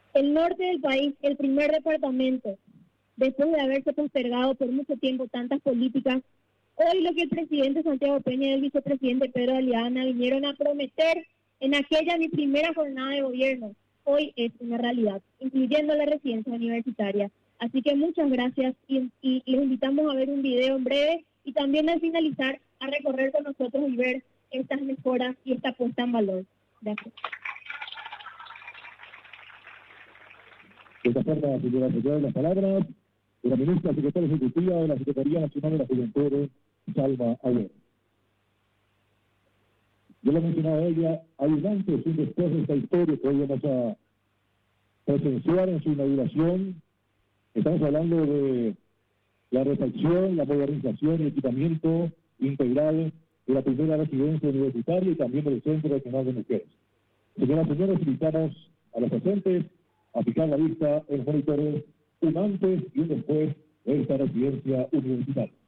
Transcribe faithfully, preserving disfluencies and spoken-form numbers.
El norte del país, el primer departamento, después de haberse postergado por mucho tiempo tantas políticas, hoy lo que el presidente Santiago Peña y el vicepresidente Pedro Aliana vinieron a prometer en aquella mi primera jornada de gobierno, hoy es una realidad, incluyendo la residencia universitaria. Así que muchas gracias y, y les invitamos a ver un video en breve y también al finalizar a recorrer con nosotros y ver estas mejoras y esta puesta en valor. Gracias. De esta forma, señora, se quedan las palabras de la ministra secretaria ejecutiva de la Secretaría Nacional de la Juventud, Salma Agüero. Yo lo mencionaba a ella, hay un antes y un después de esta historia que hoy vamos a presenciar en su inauguración. Estamos hablando de la refacción, la modernización y equipamiento integral de la primera residencia universitaria y también del Centro Regional de Mujeres. Señoras y señores, invitamos a los presentes a fijar la vista en los monitores un antes y un después de esta residencia universitaria.